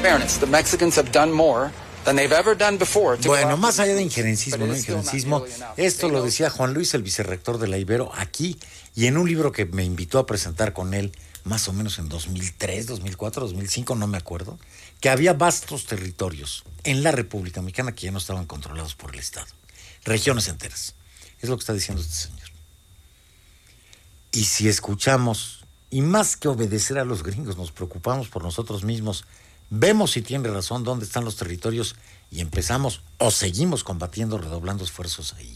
Bueno, más allá de injerencismo, ¿no? Injerencismo, esto lo decía Juan Luis, el vicerrector de la Ibero, aquí, y en un libro que me invitó a presentar con él, más o menos en 2003, 2004, 2005, no me acuerdo, que había vastos territorios en la República Mexicana que ya no estaban controlados por el Estado. Regiones enteras. Es lo que está diciendo este señor. Y si escuchamos, y más que obedecer a los gringos, nos preocupamos por nosotros mismos, vemos si tiene razón dónde están los territorios y empezamos o seguimos combatiendo, redoblando esfuerzos ahí.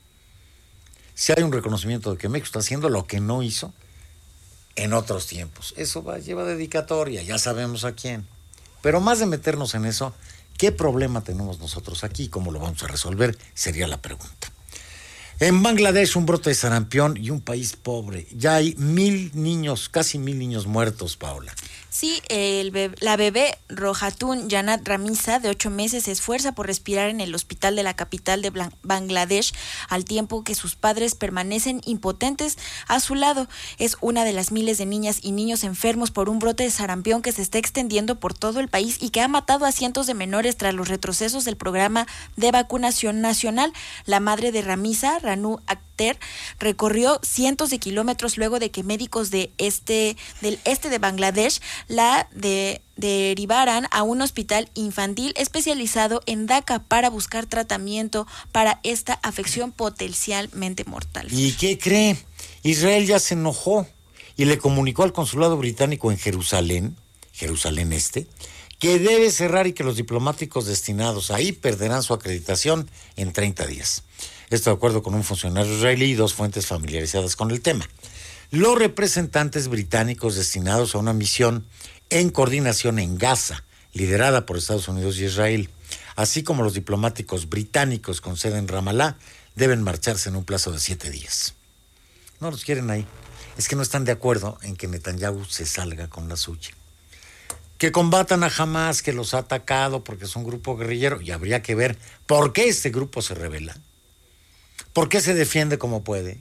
Si hay un reconocimiento de que México está haciendo lo que no hizo en otros tiempos. Eso lleva dedicatoria, ya sabemos a quién. Pero más de meternos en eso, ¿qué problema tenemos nosotros aquí? ¿Cómo lo vamos a resolver? Sería la pregunta. En Bangladesh, un brote de sarampión y un país pobre. Ya hay 1,000 niños, casi 1,000 niños muertos, Paola. Sí, la bebé Rojatun Janat Ramisa, de 8 meses, se esfuerza por respirar en el hospital de la capital de Bangladesh, al tiempo que sus padres permanecen impotentes a su lado. Es una de las miles de niñas y niños enfermos por un brote de sarampión que se está extendiendo por todo el país y que ha matado a cientos de menores tras los retrocesos del programa de vacunación nacional. La madre de Ramisa, Ranu Akhter, recorrió cientos de kilómetros luego de que médicos del este de Bangladesh la derivaran a un hospital infantil especializado en Dhaka para buscar tratamiento para esta afección potencialmente mortal. ¿Y qué cree? Israel ya se enojó y le comunicó al consulado británico en Jerusalén Este, que debe cerrar y que los diplomáticos destinados ahí perderán su acreditación en 30 días. Esto de acuerdo con un funcionario israelí y 2 fuentes familiarizadas con el tema. Los representantes británicos destinados a una misión en coordinación en Gaza, liderada por Estados Unidos y Israel, así como los diplomáticos británicos con sede en Ramallah, deben marcharse en un plazo de 7 días. No los quieren ahí. Es que no están de acuerdo en que Netanyahu se salga con la suya. Que combatan a Hamas, que los ha atacado porque es un grupo guerrillero, y habría que ver por qué este grupo se rebela, por qué se defiende como puede.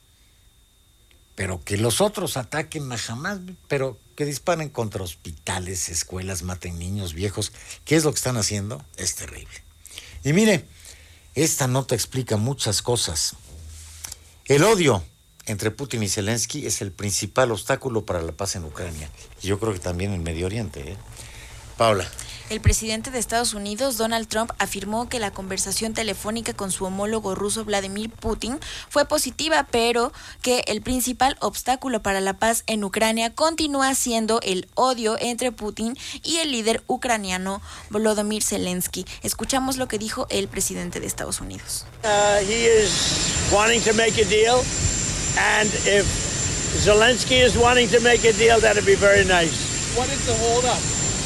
Pero que los otros ataquen a Hamas, pero que disparen contra hospitales, escuelas, maten niños, viejos, ¿qué es lo que están haciendo? Es terrible. Y mire, esta nota explica muchas cosas. El odio entre Putin y Zelensky es el principal obstáculo para la paz en Ucrania. Y yo creo que también en Medio Oriente, ¿eh? Paula. El presidente de Estados Unidos, Donald Trump, afirmó que la conversación telefónica con su homólogo ruso, Vladimir Putin, fue positiva, pero que el principal obstáculo para la paz en Ucrania continúa siendo el odio entre Putin y el líder ucraniano, Volodymyr Zelensky. Escuchamos lo que dijo el presidente de Estados Unidos. He is wanting to make a deal, and if Zelensky is wanting to make a deal, that'd be very nice. What is the hold-up?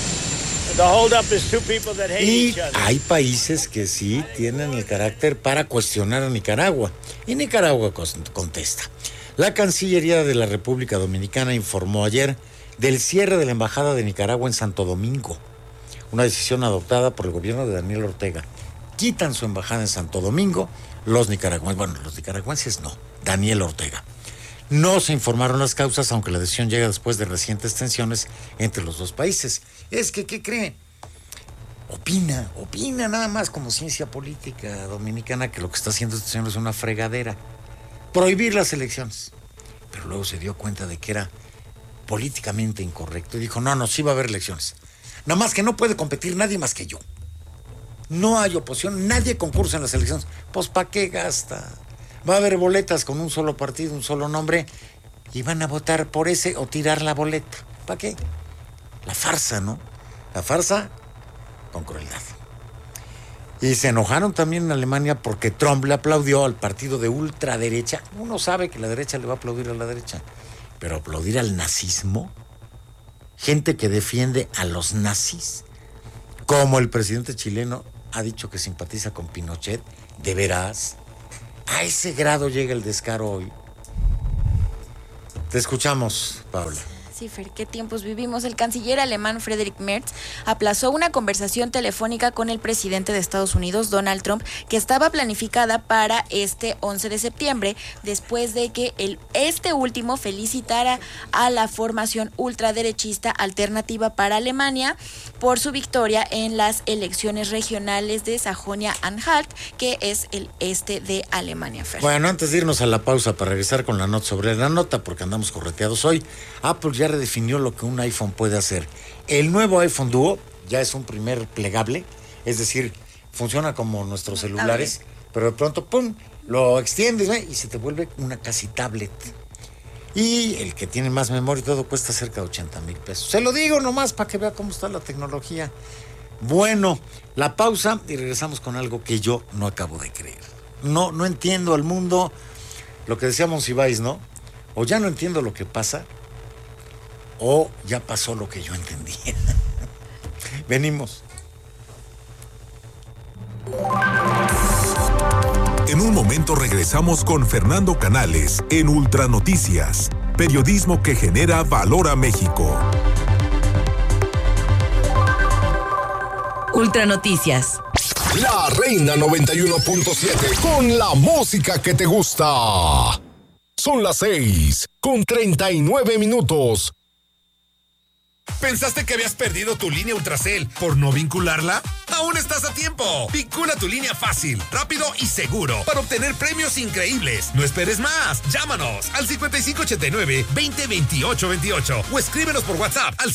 Y hay países que sí tienen el carácter para cuestionar a Nicaragua, y Nicaragua contesta. La Cancillería de la República Dominicana informó ayer del cierre de la Embajada de Nicaragua en Santo Domingo, una decisión adoptada por el gobierno de Daniel Ortega. Quitan su embajada en Santo Domingo los nicaragüenses no, Daniel Ortega. No se informaron las causas, aunque la decisión llega después de recientes tensiones entre los dos países. Es que, ¿qué cree? Opina nada más como ciencia política dominicana que lo que está haciendo este señor es una fregadera. Prohibir las elecciones. Pero luego se dio cuenta de que era políticamente incorrecto y dijo, no, sí va a haber elecciones. Nada más que no puede competir nadie más que yo. No hay oposición, nadie concursa en las elecciones. Pues, ¿para qué gasta? Va a haber boletas con un solo partido, un solo nombre, y van a votar por ese o tirar la boleta. ¿Para qué? La farsa, ¿no? La farsa con crueldad. Y se enojaron también en Alemania porque Trump le aplaudió al partido de ultraderecha. Uno sabe que la derecha le va a aplaudir a la derecha, pero aplaudir al nazismo, gente que defiende a los nazis, como el presidente chileno ha dicho que simpatiza con Pinochet, ¿de veras? A ese grado llega el descaro hoy. Te escuchamos, Paula. Sí, Fer, ¿qué tiempos vivimos? El canciller alemán Friedrich Merz aplazó una conversación telefónica con el presidente de Estados Unidos, Donald Trump, que estaba planificada para este 11 de septiembre, después de que este último felicitara a la formación ultraderechista Alternativa para Alemania por su victoria en las elecciones regionales de Sajonia-Anhalt, que es el este de Alemania, Fer. Bueno, antes de irnos a la pausa para regresar con la nota sobre la nota, porque andamos correteados hoy, Apple ya redefinió lo que un iPhone puede hacer. El nuevo iPhone Duo ya es un primer plegable, es decir, funciona como nuestros celulares, pero de pronto, ¡pum!, lo extiendes, ¿eh?, y se te vuelve una casi tablet. Y el que tiene más memoria y todo cuesta cerca de 80,000 pesos. Se lo digo nomás para que vea cómo está la tecnología. Bueno, la pausa y regresamos con algo que yo no acabo de creer. No entiendo al mundo, lo que decía Monsiváis, ¿no? O ya no entiendo lo que pasa, o ya pasó lo que yo entendía. Venimos. En un momento regresamos con Fernando Canales en Ultranoticias, periodismo que genera valor a México. Ultranoticias. La Reina 91.7 con la música que te gusta. Son las 6:39. ¿Pensaste que habías perdido tu línea Ultracel por no vincularla? ¡Aún estás a tiempo! Vincula tu línea fácil, rápido y seguro para obtener premios increíbles. No esperes más. Llámanos al 5589-202828 o escríbenos por WhatsApp al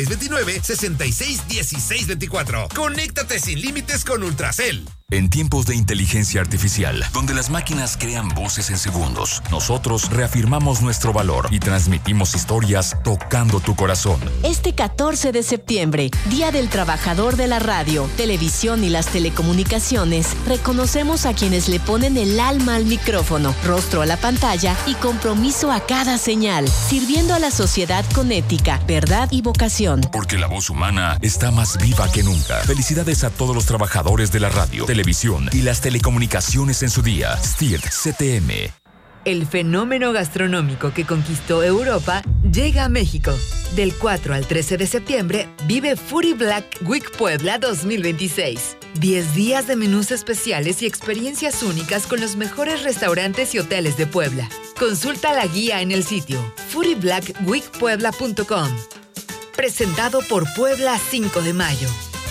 5629-661624. Conéctate sin límites con Ultracel. En tiempos de inteligencia artificial, donde las máquinas crean voces en segundos, nosotros reafirmamos nuestro valor y transmitimos historias tocando tu corazón. Este 14 de septiembre, Día del Trabajador de la Radio, Televisión y las Telecomunicaciones, reconocemos a quienes le ponen el alma al micrófono, rostro a la pantalla y compromiso a cada señal, sirviendo a la sociedad con ética, verdad y vocación. Porque la voz humana está más viva que nunca. Felicidades a todos los trabajadores de la radio, televisión y las telecomunicaciones en su día. STIRT CTM. El fenómeno gastronómico que conquistó Europa llega a México. Del 4 al 13 de septiembre vive Foodie Black Week Puebla 2026. 10 días de menús especiales y experiencias únicas con los mejores restaurantes y hoteles de Puebla. Consulta la guía en el sitio foodieblackweekpuebla.com. Presentado por Puebla 5 de Mayo.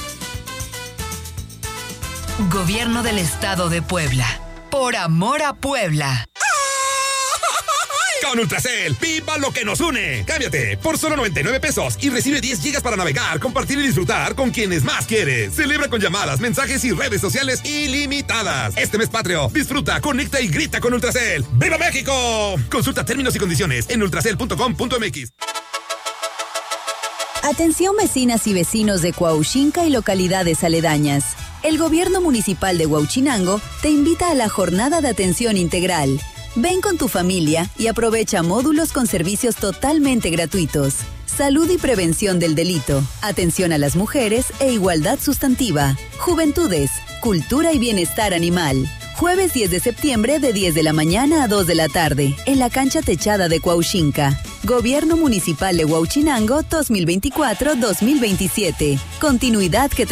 Gobierno del Estado de Puebla. Por amor a Puebla. Con Ultracel, viva lo que nos une. Cámbiate por solo 99 pesos y recibe 10 gigas para navegar, compartir y disfrutar con quienes más quieres. Celebra con llamadas, mensajes y redes sociales ilimitadas. Este mes patrio, disfruta, conecta y grita con Ultracel. ¡Viva México! Consulta términos y condiciones en ultracel.com.mx. Atención vecinas y vecinos de Cuauhxinca y localidades aledañas. El Gobierno Municipal de Huauchinango te invita a la Jornada de Atención Integral. Ven con tu familia y aprovecha módulos con servicios totalmente gratuitos. Salud y prevención del delito, atención a las mujeres e igualdad sustantiva, juventudes, cultura y bienestar animal. Jueves 10 de septiembre de 10 de la mañana a 2 de la tarde, en la cancha techada de Cuauhxinca. Gobierno Municipal de Huauchinango 2024-2027. Continuidad que